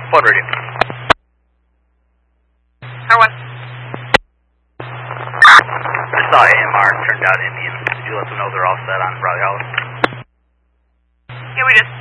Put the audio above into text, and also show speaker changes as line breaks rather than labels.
Phone radio.
One.
I saw AMR turned out Indians. Did you let them know they're all set on Bradley Hollow?
Yeah, we just